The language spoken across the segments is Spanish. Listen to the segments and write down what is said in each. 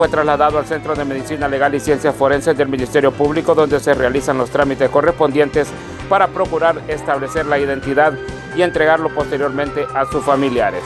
Fue trasladado al Centro de Medicina Legal y Ciencias Forenses del Ministerio Público, donde se realizan los trámites correspondientes para procurar establecer la identidad y entregarlo posteriormente a sus familiares.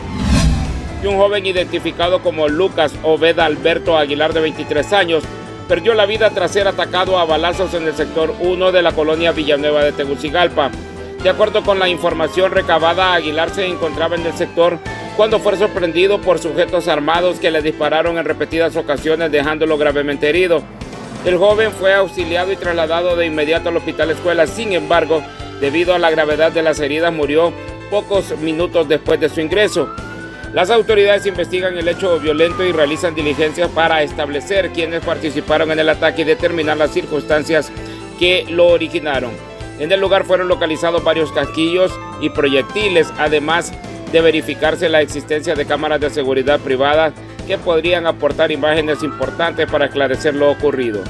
Y un joven identificado como Lucas Obeda Alberto Aguilar, de 23 años, perdió la vida tras ser atacado a balazos en el sector 1 de la colonia Villanueva de Tegucigalpa. De acuerdo con la información recabada, Aguilar se encontraba en el sector cuando fue sorprendido por sujetos armados que le dispararon en repetidas ocasiones, dejándolo gravemente herido. El joven fue auxiliado y trasladado de inmediato al hospital escuela. Sin embargo, debido a la gravedad de las heridas, murió pocos minutos después de su ingreso. Las autoridades investigan el hecho violento y realizan diligencias para establecer quiénes participaron en el ataque y determinar las circunstancias que lo originaron. En el lugar fueron localizados varios casquillos y proyectiles, además de verificarse la existencia de cámaras de seguridad privadas que podrían aportar imágenes importantes para esclarecer lo ocurrido.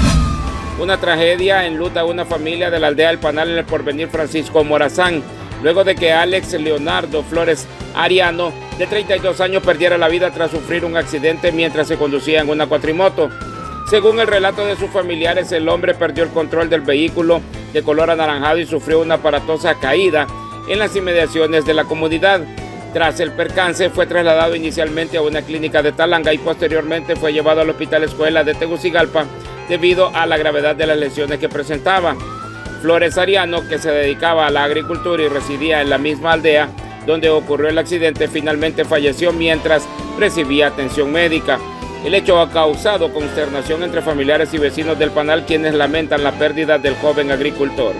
Una tragedia enluta a una familia de la aldea del Panal en el Porvenir Francisco Morazán, luego de que Alex Leonardo Flores Ariano, de 32 años, perdiera la vida tras sufrir un accidente mientras se conducía en una cuatrimoto. Según el relato de sus familiares, el hombre perdió el control del vehículo de color anaranjado y sufrió una aparatosa caída en las inmediaciones de la comunidad. Tras el percance, fue trasladado inicialmente a una clínica de Talanga y posteriormente fue llevado al hospital escuela de Tegucigalpa debido a la gravedad de las lesiones que presentaba. Flores Ariano, que se dedicaba a la agricultura y residía en la misma aldea donde ocurrió el accidente, finalmente falleció mientras recibía atención médica. El hecho ha causado consternación entre familiares y vecinos del Panal, quienes lamentan la pérdida del joven agricultor.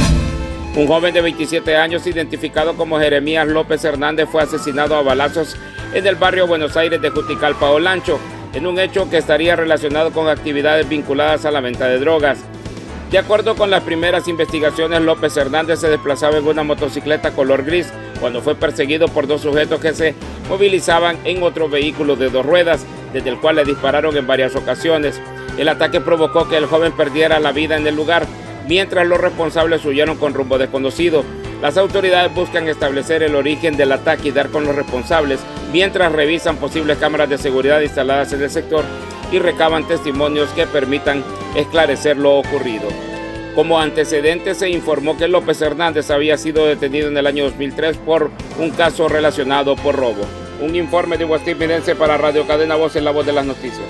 Un joven de 27 años, identificado como Jeremías López Hernández, fue asesinado a balazos en el barrio Buenos Aires de Juticalpa, Olancho, en un hecho que estaría relacionado con actividades vinculadas a la venta de drogas. De acuerdo con las primeras investigaciones, López Hernández se desplazaba en una motocicleta color gris cuando fue perseguido por dos sujetos que se movilizaban en otro vehículo de dos ruedas, desde el cual le dispararon en varias ocasiones. El ataque provocó que el joven perdiera la vida en el lugar, mientras los responsables huyeron con rumbo desconocido. Las autoridades buscan establecer el origen del ataque y dar con los responsables, mientras revisan posibles cámaras de seguridad instaladas en el sector y recaban testimonios que permitan esclarecer lo ocurrido. Como antecedente, se informó que López Hernández había sido detenido en el año 2003 por un caso relacionado por robo. Un informe de Hugo Steve Midense para Radio Cadena Voz, en la voz de las noticias.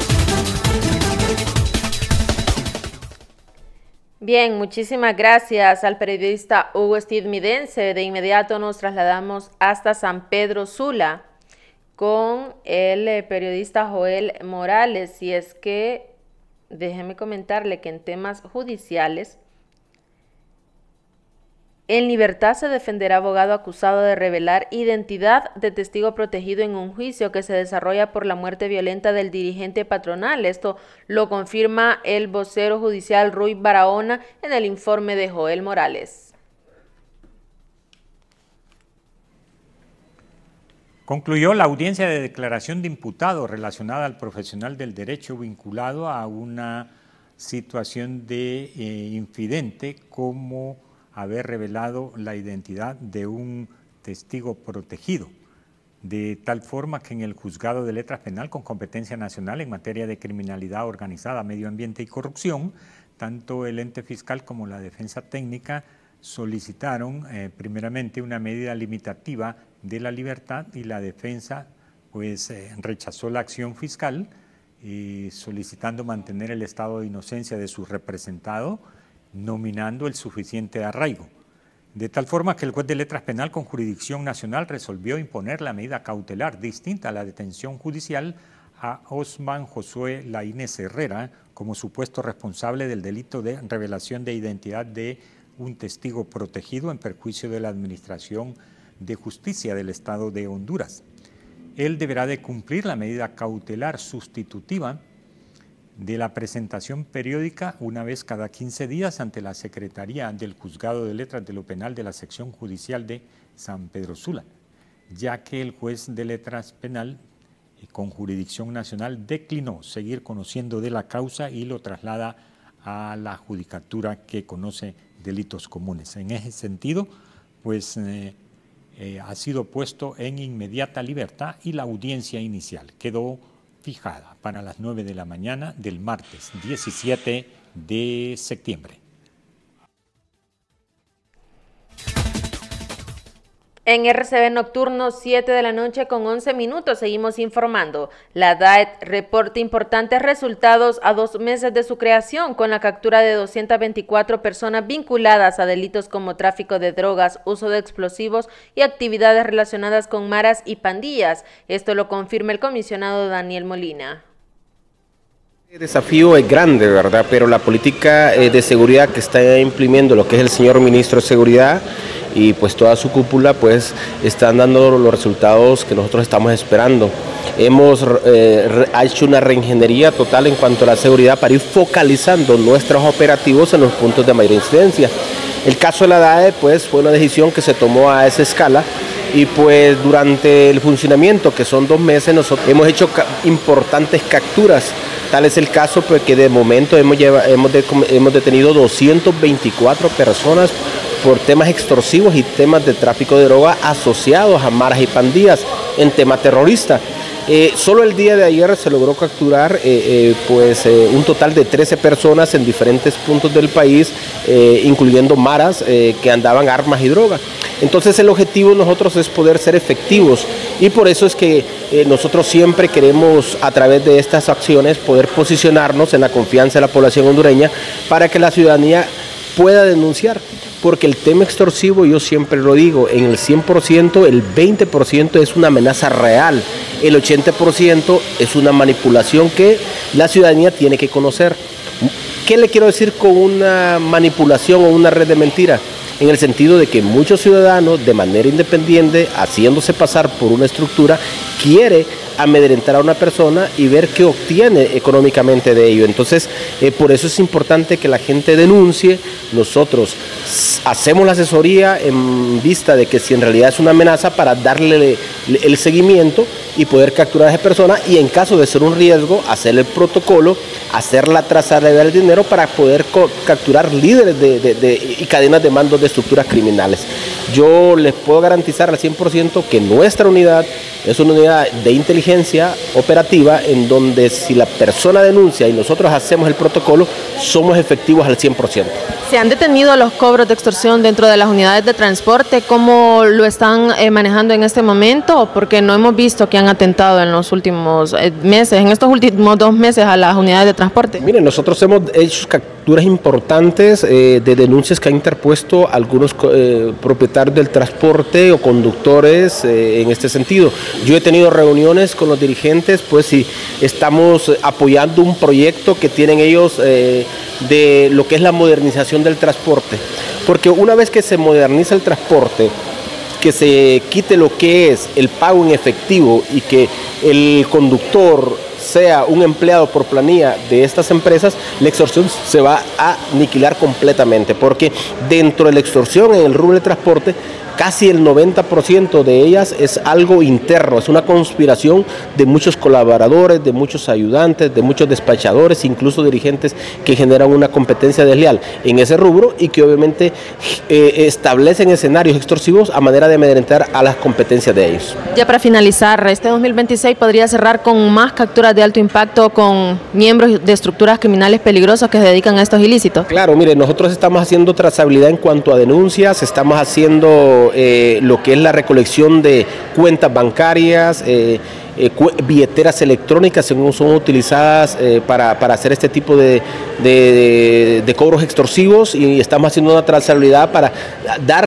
Bien, muchísimas gracias al periodista Hugo Steve Midense. De inmediato nos trasladamos hasta San Pedro Sula con el periodista Joel Morales. Y es que déjeme comentarle que en temas judiciales, en libertad se defenderá abogado acusado de revelar identidad de testigo protegido en un juicio que se desarrolla por la muerte violenta del dirigente patronal. Esto lo confirma el vocero judicial Ruy Barahona en el informe de Joel Morales. Concluyó la audiencia de declaración de imputado relacionada al profesional del derecho vinculado a una situación de infidente como haber revelado la identidad de un testigo protegido, de tal forma que en el Juzgado de Letras Penal con competencia nacional en materia de criminalidad organizada, medio ambiente y corrupción, tanto el ente fiscal como la defensa técnica solicitaron primeramente una medida limitativa de la libertad y la defensa pues rechazó la acción fiscal solicitando mantener el estado de inocencia de su representado, nominando el suficiente arraigo. De tal forma que el juez de letras penal con jurisdicción nacional resolvió imponer la medida cautelar distinta a la detención judicial a Osman Josué Laínez Herrera como supuesto responsable del delito de revelación de identidad de un testigo protegido en perjuicio de la Administración de Justicia del Estado de Honduras. Él deberá de cumplir la medida cautelar sustitutiva de la presentación periódica una vez cada 15 días ante la Secretaría del Juzgado de Letras de lo Penal de la Sección Judicial de San Pedro Sula, ya que el juez de letras penal con jurisdicción nacional declinó seguir conociendo de la causa y lo traslada a la judicatura que conoce delitos comunes. En ese sentido, pues ha sido puesto en inmediata libertad y la audiencia inicial quedó fijada para las 9 de la mañana del martes 17 de septiembre. En RCB Nocturno, 7 de la noche con 11 minutos, seguimos informando. La DAET reporta importantes resultados a 2 meses de su creación, con la captura de 224 personas vinculadas a delitos como tráfico de drogas, uso de explosivos y actividades relacionadas con maras y pandillas. Esto lo confirma el comisionado Daniel Molina. El desafío es grande, ¿verdad? Pero la política de seguridad que está imprimiendo lo que es el señor ministro de Seguridad y pues toda su cúpula pues están dando los resultados que nosotros estamos esperando. Hemos hecho una reingeniería total en cuanto a la seguridad para ir focalizando nuestros operativos en los puntos de mayor incidencia. El caso de la DAE pues fue una decisión que se tomó a esa escala y pues durante el funcionamiento, que son 2 meses, nosotros hemos hecho importantes capturas. Tal es el caso pues, que de momento hemos detenido 224 personas por temas extorsivos y temas de tráfico de droga asociados a maras y pandillas en tema terrorista. Solo el día de ayer se logró capturar un total de 13 personas en diferentes puntos del país, incluyendo maras que andaban armas y droga. Entonces el objetivo de nosotros es poder ser efectivos y por eso es que nosotros siempre queremos a través de estas acciones poder posicionarnos en la confianza de la población hondureña para que la ciudadanía pueda denunciar, porque el tema extorsivo, yo siempre lo digo, en el 100%, el 20% es una amenaza real, el 80% es una manipulación que la ciudadanía tiene que conocer. ¿Qué le quiero decir con una manipulación o una red de mentira? En el sentido de que muchos ciudadanos, de manera independiente, haciéndose pasar por una estructura, quiere amedrentar a una persona y ver qué obtiene económicamente de ello. Entonces, por eso es importante que la gente denuncie. Nosotros hacemos la asesoría en vista de que si en realidad es una amenaza para darle el seguimiento y poder capturar a esa persona y en caso de ser un riesgo, hacer el protocolo, hacer la trazabilidad del dinero para poder capturar líderes y cadenas de mando de estructuras criminales. Yo les puedo garantizar al 100% que nuestra unidad es una unidad de inteligencia operativa en donde si la persona denuncia y nosotros hacemos el protocolo, somos efectivos al 100%. ¿Se han detenido los cobros de extorsión dentro de las unidades de transporte? ¿Cómo lo están manejando en este momento? Porque no hemos visto que han atentado en los últimos meses, en estos últimos 2 meses a las unidades de transporte. Miren, nosotros hemos hecho capturas importantes de denuncias que han interpuesto algunos propietarios del transporte o conductores en este sentido. Yo he tenido reuniones con los dirigentes, pues si estamos apoyando un proyecto que tienen ellos de lo que es la modernización del transporte, porque una vez que se moderniza el transporte, que se quite lo que es el pago en efectivo y que el conductor sea un empleado por planilla de estas empresas, la extorsión se va a aniquilar completamente, porque dentro de la extorsión en el rubro del transporte, casi el 90% de ellas es algo interno, es una conspiración de muchos colaboradores, de muchos ayudantes, de muchos despachadores, incluso dirigentes que generan una competencia desleal en ese rubro y que obviamente establecen escenarios extorsivos a manera de amedrentar a las competencias de ellos. Ya para finalizar, este 2026 podría cerrar con más capturas de alto impacto con miembros de estructuras criminales peligrosas que se dedican a estos ilícitos. Claro, mire, nosotros estamos haciendo trazabilidad en cuanto a denuncias, estamos haciendo lo que es la recolección de cuentas bancarias, billeteras electrónicas según son utilizadas para hacer este tipo de cobros extorsivos y estamos haciendo una trazabilidad para dar.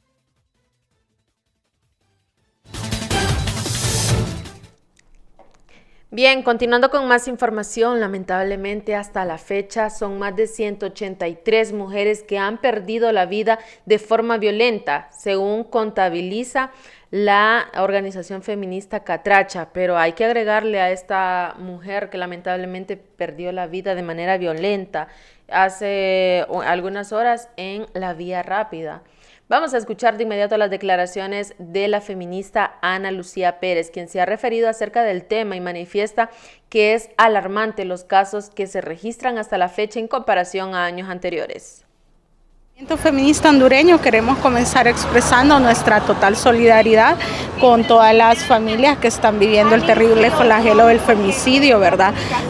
Bien, continuando con más información, lamentablemente hasta la fecha son más de 183 mujeres que han perdido la vida de forma violenta, según contabiliza la organización feminista Catracha, pero hay que agregarle a esta mujer que lamentablemente perdió la vida de manera violenta hace algunas horas en la vía rápida. Vamos a escuchar de inmediato las declaraciones de la feminista Ana Lucía Pérez, quien se ha referido acerca del tema y manifiesta que es alarmante los casos que se registran hasta la fecha en comparación a años anteriores. El movimiento feminista hondureño queremos comenzar expresando nuestra total solidaridad con todas las familias que están viviendo el terrible flagelo del femicidio, ¿verdad?